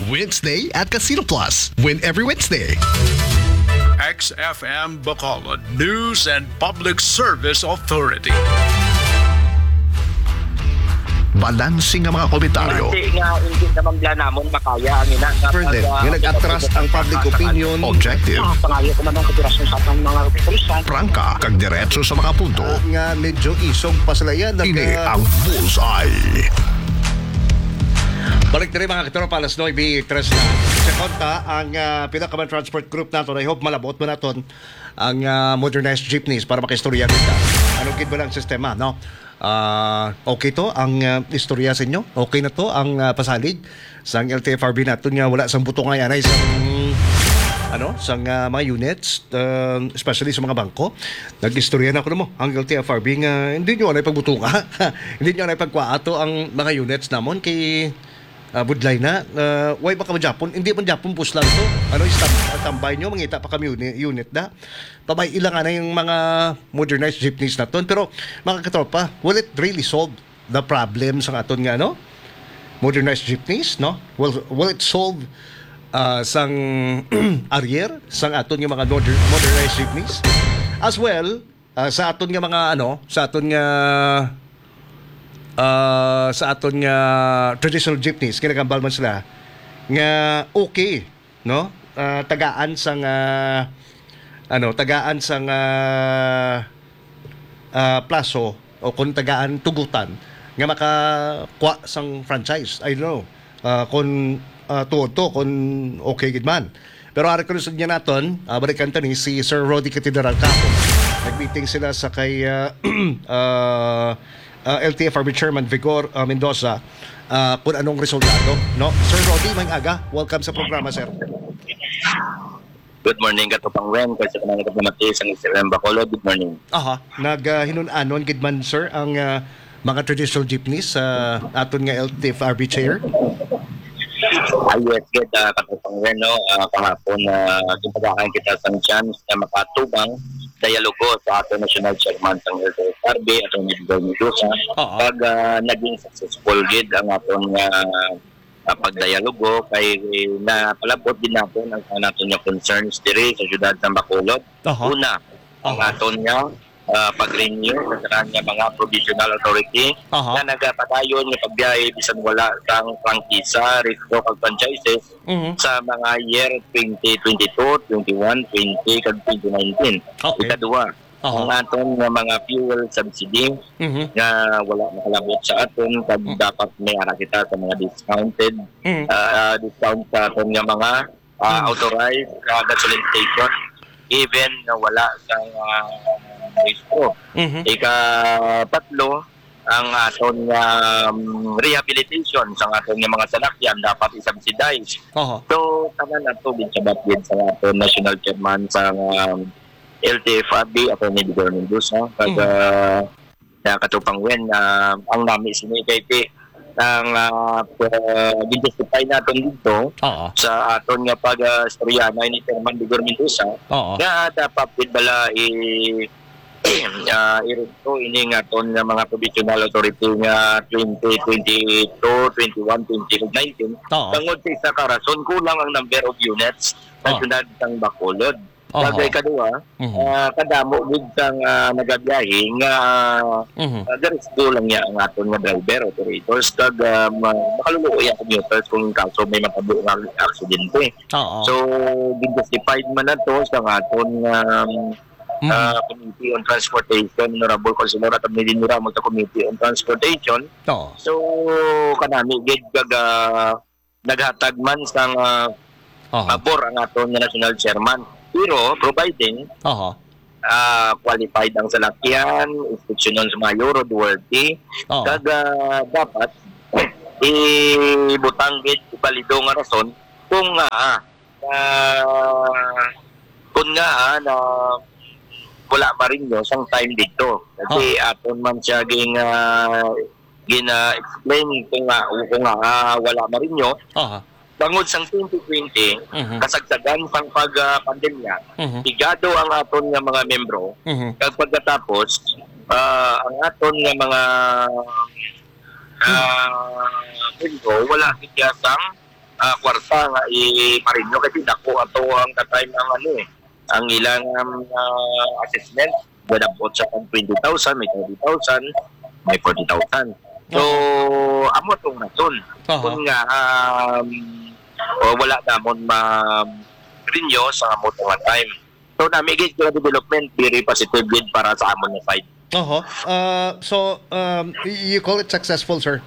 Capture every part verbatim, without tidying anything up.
Wednesday at Casino Plus. Win every Wednesday. X F M Bacolod News and Public Service Authority. Balansing ang mga komentaryo. Hindi nga, hindi naman bla namon makaya ang ina. Further, yung nag-atras ang public opinion. Objective. Pangayo ko naman konsiderasyon sa atong mga opisyal. Prangka, kag diretso sa mga punto. Uh, nga medyo isog pasalayan. Ini ang Bullseye. Balik na rin mga katropa, alas nueve tres na. Sa konta, ang uh, pinakaman transport group natin, I hope malabot mo natin ang uh, modernized jeepneys para makistorya kita. Anong kid ba lang sistema, no? Uh, okay to ang uh, istorya sa inyo? Okay na to ang uh, pasalig sa L T F R B natin nga wala sang buto nga yan ay isang ano, sang uh, mga units, uh, especially sa mga bangko. Nag-istorya na ako mo ang L T F R B nga hindi nyo na ipagbutunga. Hindi nyo na ipagkwaato ang mga units namon kay uh, budlay na. Uh, why ba ka Japon? Hindi man Japon push lang to. Ano, istam, tambay nyo, mangita pa kami unit, unit na. Pabay ilang na yung mga modernized jeepneys na ton. Pero mga katropa, will it really solve the problem sa aton nga, no? Modernized jeepneys, no? Will, will it solve uh, sang arier sang aton nga mga modern, modernized jeepneys? As well, uh, sa aton nga mga, ano, sa aton nga uh, sa aton nga traditional jeepneys, kinagambal man sila, nga okay, no? Uh, tagaan sang uh, ano, tagaan sang uh, uh, plaso o kung tagaan tugutan nga makakuha sang franchise. I don't know. Uh, kung uh, tuod to, kung okay gid man. Pero ari ko niya naton, uh, balikan to ni si Sir Rodi Catedral Capo. Nag-meeting sila sa kay uh, uh, uh, L T F R B Chairman Vigor uh, Mendoza uh, kung anong resultado, no? Sir Rodi, may aga. Welcome sa programa, sir. Good morning, Katupang Wen. Kasi ka na nagpapamati sa X F M Bacolod. Good morning. Aha. Nag-hinunanon, uh, gidman, sir, ang uh, mga traditional jeepneys sa uh, aton nga L T F R B chair? Ay, yes, good. Uh, Katupang Wen, no? Uh, kahapon na uh, ipagakan kita sa chance na makatubang dialogo sa ating national chairman ng L T F R B at ang Miguel Mendoza. Pag uh, naging successful gid ang ating uh, pagdialogo kay na palabot din natin ang natin yung concerns diri sa syudad ng Bacolod. Uh-huh. Una, ang uh-huh. aton nga uh, pag-renew sa kanya mga provisional authority uh-huh. na nagapadayon ng pagbiyahe bisan wala sang prangkisa, rito kag franchises uh-huh. sa mga year twenty twenty-two, twenty-one, twenty kag twenty nineteen. Okay. Ikaduha, uh-huh. ang aton nga mga fuel subsidy uh-huh. na wala makalabot sa aton kag uh-huh. dapat may ara kita sa mga discounted uh-huh. uh, discount sa aton nga mga uh, uh-huh. authorized uh, gasoline station even na wala sa uh, registro. Uh-huh. Ika-tatlo, ang aton nga um, rehabilitation sa aton nga mga salakyan dapat i-subsidize. Uh-huh. So, tanan nato din sa batid sa aton national chairman sa um, L T F R B ako ni Miguel Mendoza kag uh, Katupang Wen uh, ang nami sini kay P ang uh, uh, justify natin dito uh-huh. sa aton nga pag uh, storya na ni Chairman Miguel Mendoza uh-huh. nga dapat pid bala i uh, irito ini nga aton nga mga provisional authority nga twenty twenty-two, twenty-one, twenty nineteen uh-huh. tungod sa isa ka rason kulang ang number of units sa uh-huh. syudad ng Bacolod. Bagay uh-huh. kadua, uh-huh. uh, kadamo gud sang uh, nagabiyahe nga uh-huh. uh, garisdo lang niya ang aton nga driver operators kag uh, makaluluoy ang commuters kung kaso may matabo nga aksidente. Uh-huh. So, justified man na to sa aton um, uh-huh. uh, Committee on Transportation, Honorable Consular at Abnidinura magta Committee on Transportation. Uh-huh. So, kanami gid kag uh, naghatag man sang uh, uh-huh. pabor ang aton nga national chairman. Pero providing uh-huh. uh, qualified ang salakyan, inspeksyonon sa mga roadworthy, uh-huh. kag uh, dapat ibutang gid balido nga rason kung nga uh, kung nga na wala pa rin nyo sang time dito. Kasi uh-huh. aton man siya ging uh, gina-explain kung nga kung nga uh, wala pa rin nyo. Uh-huh. Bangod sang twenty twenty, uh-huh. kasagsagan sang pag-pandemya, uh-huh. igado ang aton nga mga membro, uh-huh. kag pagkatapos, uh, ang aton nga mga, uh, uh-huh. wala wala kityasang ah, kwarta nga i-parinyo kasi dako ato ang ka-time ang ano eh ang ilang um, uh, assessment gadabot sa twenty thousand, may thirty thousand, may forty thousand. So amo tong rason Uh-huh. kung nga um, o wala namon ma rinyo sa amo tong time. So namigit yung development very positive gid para sa amon na side. Oho. Uh, so, um, y- you call it successful, sir?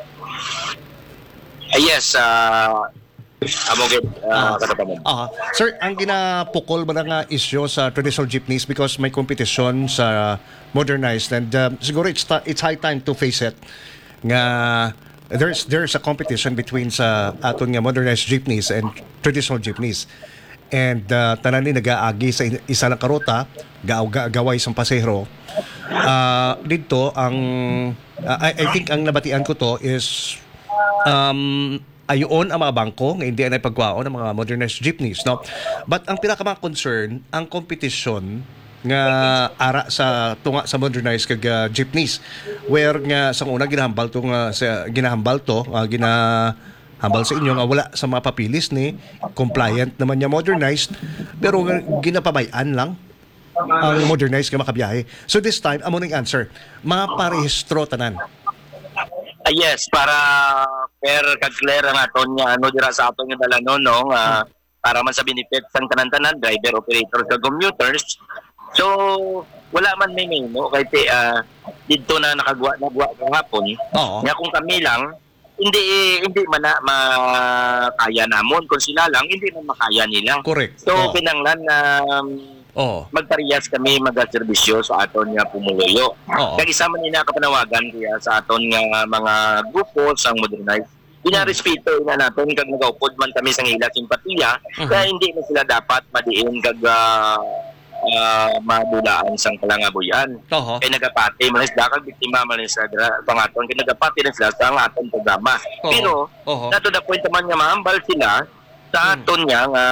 Ah, yes, uh, amo gid uh, katapanan. Ah, sir, ang ginapukol mo na nga isyo sa traditional jeepneys because may competition sa modernized and um, siguro it's, ta- it's high time to face it nga there's there's a competition between sa aton nga modernized jeepneys and traditional jeepneys. And uh, tanan ni nagaagi sa in- isa lang karota, ga- ga- gaway sa pasahero. Uh, dito ang uh, I, I think ang nabatian ko to is um ayon ang mga bangko nga hindi na pagkuhaon ng mga modernized jeepneys, no? But ang pinaka mga concern ang competition nga ara sa tunga sa modernized kag uh, jeepneys where nga sa una ginahambal to nga sa ginahambal to uh, ginahambal sa inyo nga wala sa mga papilis ni compliant naman niya modernized pero nga ginapabayan lang ang modernized nga makabiyahe. So this time amo ning answer mga parehistro tanan. Ah, yes, para fair kag clear ang aton nga ano dira sa aton nga dalanon no nga para man sa benefit sang tanan-tanan driver, operator sa commuters. So wala man may may no kay uh, dito na nakagwa nagwa kahapon. Oo. Nga kung kami lang hindi hindi man na makaya namon kung sila lang hindi man makaya nila. Correct. So Oo. kinanglan na um, Oo. magparehas kami mag-serbisyo sa aton nga pumuluyo. Oo. Kag isa man nina kapanawagan kaya sa aton nga mga grupo sang modernized. Inarespeto na naton kag nagaupod man kami sang ila simpatiya Mhm. kaya hindi na sila dapat madiin kag uh, uh, madulaan sang kalangabuyan. Oo. Kay nagapati man sila kag biktima man sila dira pangaton kay nagapati na sila sa aton programa. Oo. Pero Oo. nato the point man nga mahambal sila sa aton nga nga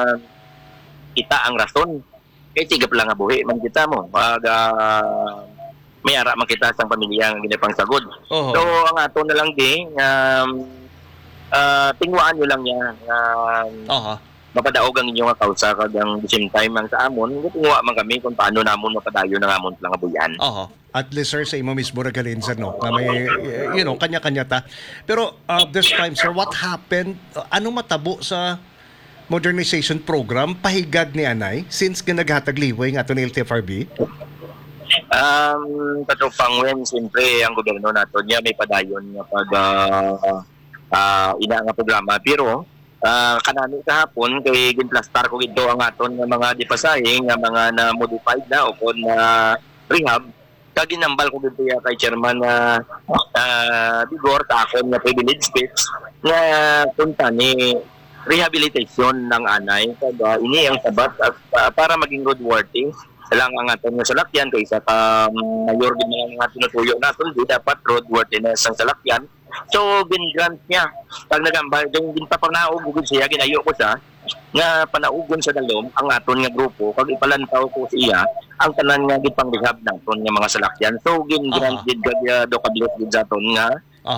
kita ang rason kay tigap lang nga buhi man kita mo pag uh, may ara man kita sang pamilya nga ginapang sagod. Oo. So ang ato na lang di um, uh, tingwaan nyo lang niya um, Oo. mapadaog ang inyong nga kausa kag ang the same time ang sa amon tingwa man kami kung paano namon mapadayo ng amon lang nga buyan. Oo. At least, sir, sa imo mismo regalin, sir, no? Na may, you know, kanya-kanya ta. Pero uh, this time, sir, what happened? Uh, anong matabo sa modernization program pahigad ni Anay since ka naghatag liway nga ito ng L T F R B? Um, katupang wen, siyempre, ang gobyerno nato niya may padayon nga pag uh, uh, ina nga programa. Pero, uh, kanami kahapon, kay ginplastar ko ito ang aton nga mga dipasahe, nga mga na-modified na o kung na rehab, kaginambal ko dito ya kay Chairman na uh, uh, Bigor, sa akon nga privilege speech, nga punta ni rehabilitation ng anay kag uh, ini ang sabat as, uh, para maging roadworthy lang ang aton nga salakyan kaysa ka um, mayor gid man nga tinutuyo naton di dapat roadworthiness ang salakyan. So gin-grant niya pag nagambal yung ginpapanaog gud siya ginayo ko siya nga panaugon sa dalom ang aton nga grupo kag ipalantaw ko siya ang tanan nga gipang rehab naton nga mga salakyan. So gin-grant gid kag uh, do kablit gid sa aton nga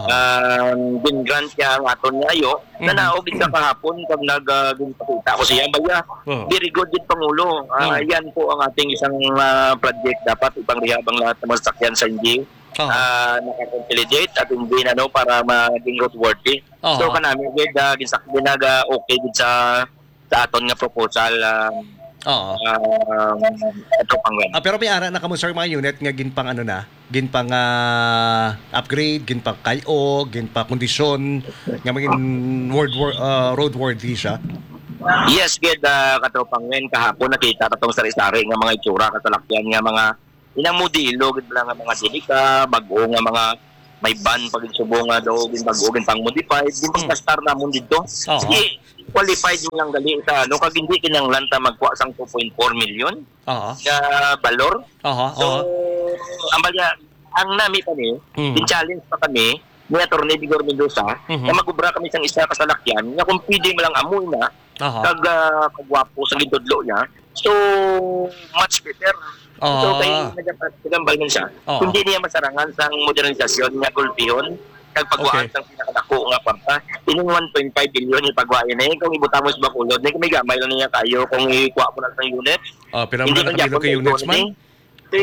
um, gin-grant niya ang aton nga ayo na naog gid sa kahapon kag nag uh, ginpakita ko siya baya very good gid pangulo. Uh, yan po ang ating isang uh, project dapat ipang rehab ang lahat ng mga salakyan sa hindi uh, naka-consolidate at hindi na no para maging roadworthy. Uh-huh. So kanami gid uh, ginsak ginag uh, okay gid sa sa aton nga proposal um, Oo. um, ito pangwan. Ah, pero may ara na kamo, sir, mga unit nga ginpang ano na, ginpang uh, upgrade, ginpang kayo, ginpang kondisyon, nga maging word, uh, roadworthy siya. Yes, gid uh, katropang wen kahapon nakita katong sari-sari nga mga itsura kasalakyan nga mga inang modelo gid lang nga mga silika, bag-o nga mga may ban pag subo nga daw gin bag-o gin pang modified, gin pang star namon dito. Oo. Sige, qualified yung lang gali sa ano kag hindi kinanglan ta magkuha sang two point four million Oo. nga balor. Oo. So, ang balya, ang nami pa ni, Mhm. din-challenge pa kami ni Atty. Bigor Mendoza Mhm. na magubra kami sang isa kasalakyan nga kung pwede mo lang amoy na Oo. kag uh, kagwapo sa gitudlo niya. So, much better. Oo. So, kay nagambal man siya. Oo. Hindi niya masarangan sang modernisasyon nga gulpihon kag pagwaan Okay. sang pinakadako nga kwarta. Ining one point five billion ipagwain na kung ibuta mo sa Bacolod, na may gamay lang niya kayo kung ikuha mo na sa unit. Oh, pero mga nakabilog kay units man. Si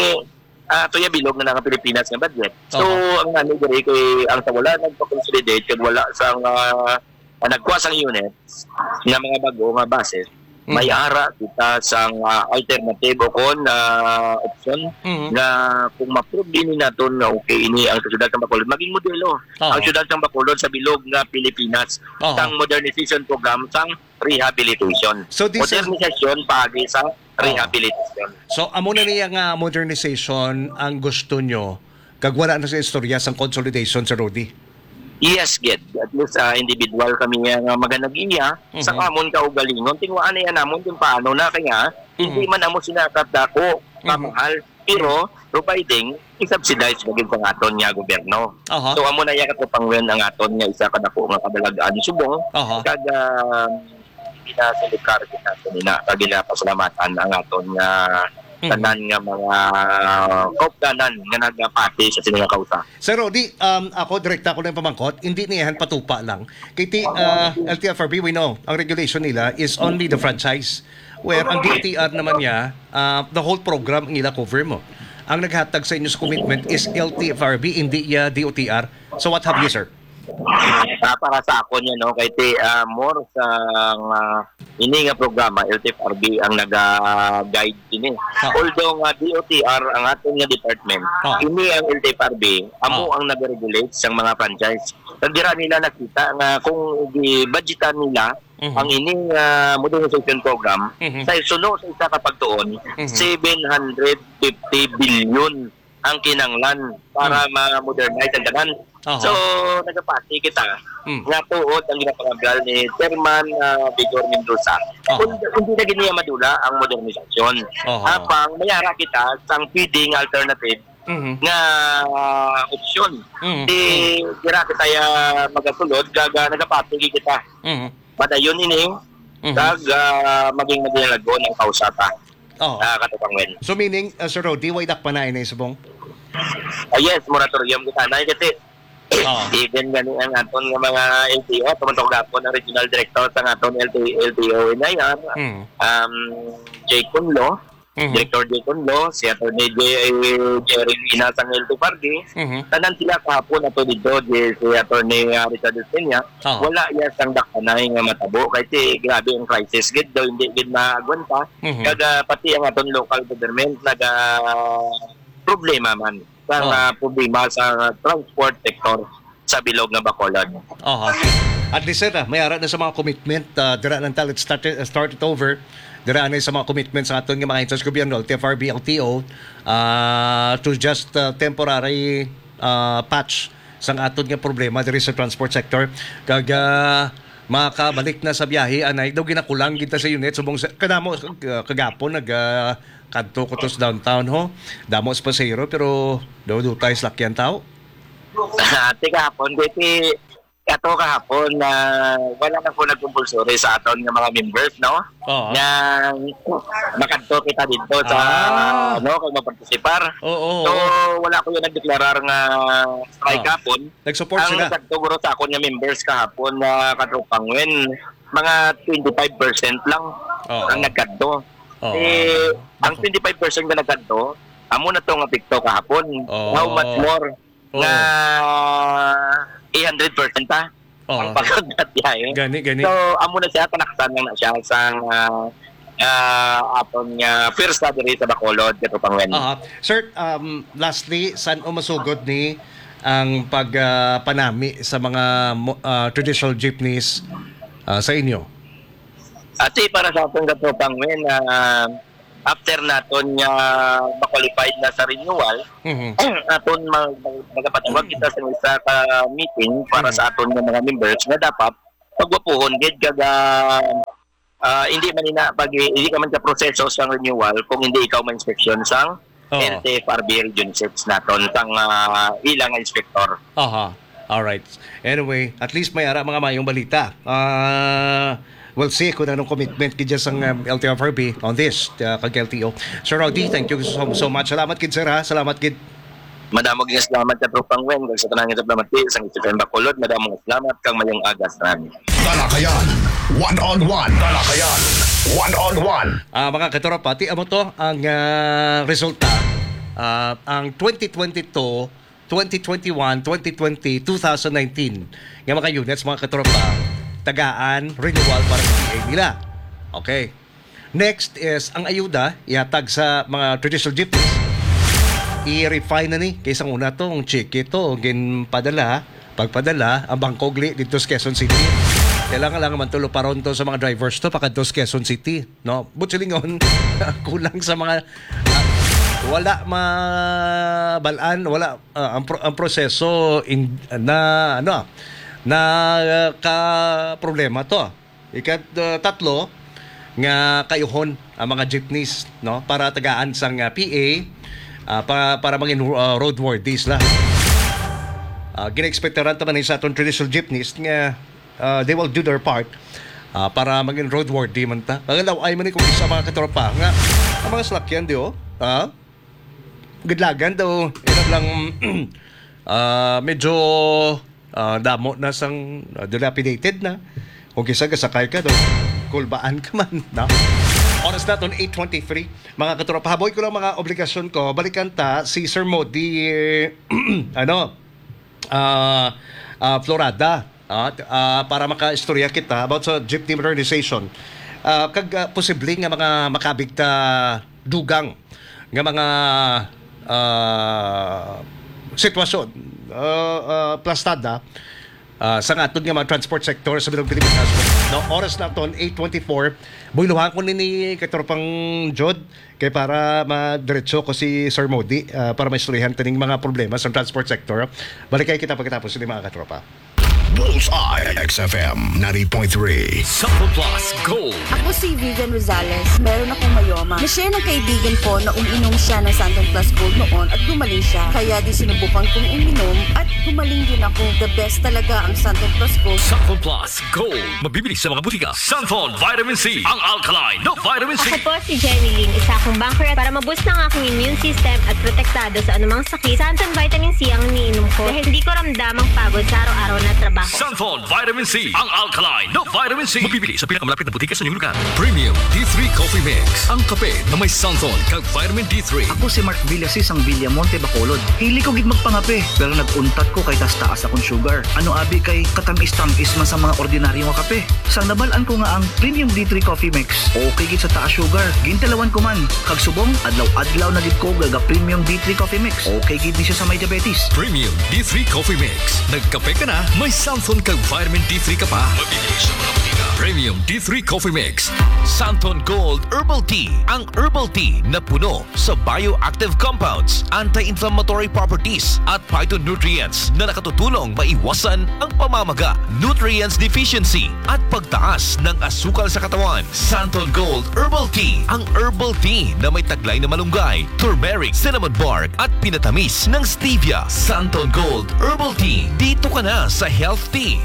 ah tuya bilog na nga Pilipinas nga budget. So Oo. ang ano diri kay ang sa wala nagpa-consolidate kag wala sang uh, nagkuha sang units nga mga bago nga bases. Mm. May ara kita sang uh, alternative o kon na option Mhm. na kung ma-prove din naton na okay ini ang syudad ng Bacolod maging modelo. Oo. Ang syudad ng Bacolod sa bilog nga Pilipinas Oo. sang modernization program sang rehabilitation. So this is- Modernization pagi sa rehabilitation. So amo na niya nga modernization ang gusto nyo kag wala na sa istorya sang consolidation sa Rudy. Yes, get. At least uh, individual kami nga nga maganag iya sa Mhm. kamon kaugalingon. Tingwaan na yan namon kung paano na kaya hindi Mhm. man amo sinakat dako Mhm. kamahal. Pero providing i-subsidize maging pang aton nga gobyerno. Aha. So amo na iya katupangwen ang aton nga isa ka dako nga kadalagaan subong Aha. kag uh, ginasilikar kita nina kag ginapasalamatan ang aton nga Mhm. tanan nga mga kopdanan nga nagapati sa sila kausa. Sir Rudy, um, ako, direkta ko lang pamangkot, hindi niyan patupa lang. Kay T, uh, L T F R B, we know, ang regulation nila is only the franchise. Where ang D O T R naman niya, uh, the whole program ang ila cover mo. Ang naghatag sa inyo sa commitment is L T F R B, hindi ya D O T R. So what have you, sir? Ah, para sa ako niya no kay ti ah, more sa uh, ini nga programa L T F R B ang naga-guide ini. Ah. Although nga D O T R ang aton nga department, Ah. ini ang L T F R B amo Ah. ang nag-regulate sa mga franchise. Kagdira nila nakita nga kung gi-budgetan nila Mhm. ang ining uh, modernization program Mhm. sa suno sa isa ka pagtuon Mhm. seven hundred fifty billion ang kinanglan para ma-modernize ang tanan. Aha. So, nagapati kita Mm. nga tuod ang ginapangagal ni Chairman uh, Vigor Mendoza. Aha. Kung hindi na giniya madula ang modernisasyon. Aha. Apang mayara kita sang feeding alternative Mhm. nga uh, opsyon. Mhm. Di dira kita ya magasulod gaga nagapati kita. Mhm. Padayon ini Mhm. kag uh, maging madalagon ang kausata. Oh. Uh, katupangwen. So meaning, uh, Sir Rudy, way dak pa na inay subong? Ah, yes, moratorium kita na kasi Oo. even gani ang aton nga mga L T O, tumantok gapon ang regional director sa aton L T L T O inayan, Mhm. um, Jay Kunlo, Mhm. Director Jay Kunlo, si Atty. J. Jerry Lina sa L T F R B, Mhm. tanan sila kahapon ato dito, di si Atty. uh, Richard Espina, Oo. wala iya sang dakpanay nga matabo kasi grabe ang crisis gid daw hindi gid maagwanta. Mhm. Kaga pati ang aton local government naga problema man sa Oh. uh, problema sa transport sector sa bilog nga Bacolod. Aha. At least sir, ah, may ara na sa mga commitment, uh, dira lang tal, it started, uh, started over, dira na sa mga commitments sa aton nga mga instance gobyerno, L T F R B, L T O, uh, to just uh, temporary uh, patch sang aton nga problema diri sa transport sector. Kag uh, makabalik na sa biyahe, anay daw ginakulang kita sa unit, subong sa, kadamo, uh, kagapon, nag uh, kadto ko to sa downtown ho, damo sa pasero, pero daw do tayo slakyan tao. Ati kahapon, kasi ato kahapon na wala na po nagkumpulsori sa aton nga mga members, no? Oo. Nga makadto kita dito sa, Ah. no, kung mapartisipar. Oo. So, wala ko yung nagdeklarar nga strike Ah. kahapon. Nag-support Ang sila. nagtuguro sa akon nga members kahapon na katupangwen, mga twenty-five percent lang Oo. ang nagkadto. Oo. Eh, ang twenty-five percent nga nagkadto, amo na to nga pikto kahapon. Oo. How much more Oo. na eight hundred percent ta Oo. ang pagkagat niya. Gani, gani. So, amo na siya, tanaksan lang na siya sa uh, uh, aton nga first diri sa Bacolod, katupangwen. Aha. Sir, um, lastly, saan o masugod ni ang pagpanami sa mga mo- ah, traditional jeepneys ah, sa inyo? At eh, para sa atong katupangwen, uh, after naton nga ma-qualified na sa renewal, Mhm. aton mag magapatawag kita sa isa ka meeting para sa aton nga mga members nga dapat pagwapuhon gid kaga ah, hindi man ina pag hindi ka man sa proseso sa renewal kung hindi ikaw ma-inspection sang Oo. L T F R B Region six naton sang ah, ilang inspektor. Aha. Alright. Anyway, at least may ara mga mayong balita. Ah... we'll see kung anong commitment kid sa um, L T F R B on this uh, kag L T O. Sir Rowdy, thank you so, so much. Salamat kid sir ha. Salamat kid. Madamog nga salamat ka tropang wen, kag sa tanang sa plamati, sa Stephen Bacolod, madamog salamat kang mayong agas namin. Talakayan. One-on-one. Talakayan. One-on-one. Ah, mga katropa, ti amo to ang ah, resulta. Ah, ang twenty twenty-two, twenty twenty-one, twenty twenty, twenty nineteen. Nga mga units, mga katropa, tagaan, renewal para sa P A nila. Okay. Next is ang ayuda, ihatag sa mga traditional jeepneys. I-refine na ni, kaysa una to, ang cheque to, ginpadala, pagpadala, ang bangkogli dito sa Quezon City. Kailangan lang naman tulo pa ron to sa mga drivers to, pakadto sa Quezon City. No? Butsilingon, kulang sa mga, uh, wala mabalaan, wala, uh, ang, pro- ang proseso in, na, ano, na uh, ka problema to. Ikat uh, tatlo, nga kayuhon ang mga jeepneys, no, para tagaan sang uh, P A, uh, para para maging uh, roadworthies la. Uh, gina-expectaran naman sa atong traditional jeepneys nga uh, they will do their part uh, para maging roadworthy man ta. Ang law ay man kung isa mga katropa nga ang mga salakyan di oh. Ah? Gidlagan daw ina lang uh, medyo uh, damo na sang uh, dilapidated na. Kung kisa gasakay ka daw kulbaan ka man, no? Oras natin, eight twenty-three. Mga katropa, haboy ko lang mga obligasyon ko. Balikan ta, si Sir Modi, eh, ano, uh, uh, Florada, uh, uh, para maka-istorya kita about sa jeepney modernization. Uh, kag uh, posible nga mga makabigta dugang nga mga uh, sitwasyon uh, uh, plastada Uh, sa nga nga mga transport sector sa Bilog Pilipinas. No, oras na ton eight twenty-four. Buyluhan ko ni ni katropang Jod kay para madiretso ko si Sir Modi uh, para maistoryahan taning mga problema sa transport sector. Balik kayo kita pagkatapos ni mga katropa. Bullseye. X F M ninety point three. Sample Plus Gold. Ako si Vivian Rosales. Meron akong mayoma. Na-share ng kaibigan ko na uminom siya ng Santon Plus Gold noon at gumaling siya. Kaya di sinubukan kong uminom at gumaling din ako. The best talaga ang Santon Plus Gold. Sample Plus Gold. Mabibili sa mga butika. Santon Vitamin C. Ang alkaline na vitamin C. Ako po si Jenny Lynn, isa akong banker at para maboost ng aking immune system at protektado sa anumang sakit. Santon Vitamin C ang iniinom ko dahil hindi ko ramdam ang pagod sa araw-araw na trabaho. Santon Vitamin C. Ang alkaline na vitamin C. Mabibili sa pinakamalapit na butika sa inyong lugar. Premium D three Coffee Mix. Ang kape na may Santon kag vitamin D three. Ako si Mark Villasis ang Villamonte Bacolod. Hili ko gid magpangape pero naguntat ko kay taas-taas akong sugar. Ano abi kay katamis-tamis man sa mga ordinaryong nga kape. Sang nabalaan ko nga ang Premium D three Coffee Mix. Okay gid sa taas sugar. Gintalawan ko man kag subong adlaw-adlaw na gid ko gaga Premium D three Coffee Mix. Okay gid ni siya sa may diabetes. Premium D three Coffee Mix. Nagkape ka na, may Santon kag vitamin D three ka pa. Mabibili sa mga butika. Premium D three Coffee Mix. Santon Gold Herbal Tea. Ang herbal tea na puno sa bioactive compounds, anti-inflammatory properties at phytonutrients na nakatutulong maiwasan ang pamamaga, nutrients deficiency at pagtaas ng asukal sa katawan. Santon Gold Herbal Tea. Ang herbal tea na may taglay na malunggay, turmeric, cinnamon bark at pinatamis ng stevia. Santon Gold Herbal Tea. Dito ka na sa Health Tea.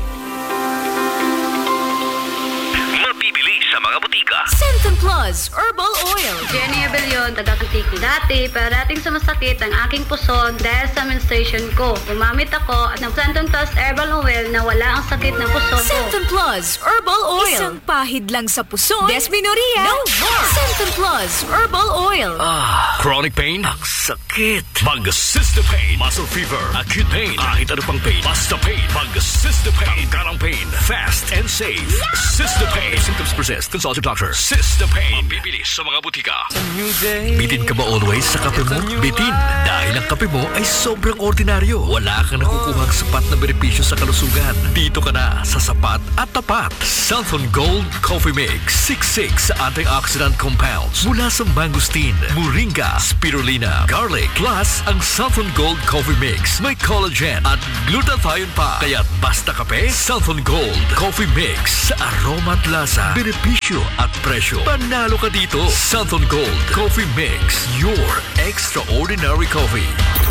Mabibili sa mga butika. Santon Plus Herbal Oil. Jenny Abellion, taga-Kutiki. Dati, parating sa masakit ang aking puson dahil sa menstruation ko. Gumamit ako ng Santon Plus Herbal Oil na wala ang sakit ng puson ko. Santon Plus Herbal Oil. Isang pahid lang sa puson. Desmenoria. No more. Santon Plus Herbal Oil. Ah, chronic pain? Ang sakit. Mag-Cystopain. Muscle fever. Acute pain. Kahit ano pang pain. Basta pain. Mag-Cystopain. Tangkarang pain. Fast and safe. Cystopain. Symptoms persist. Consult your doctor. Cystopain. Mabibili sa mga butika. Bitin ka ba always sa kape mo? Bitin. Dahil ang kape mo ay sobrang ordinaryo. Wala kang nakukuhang sapat na benepisyo sa kalusugan. Dito ka na sa sapat at tapat. Santon Gold Coffee Mix. sixty-six antioxidant compounds mula sa mangosteen, moringa, spirulina, garlic. Plus, ang Santon Gold Coffee Mix may collagen at glutathione pa. Kaya basta kape, Santon Gold Coffee Mix. Sa aroma at lasa, benepisyo at presyo. Panalo ka dito. Santon Gold Coffee Mix. Your extraordinary coffee.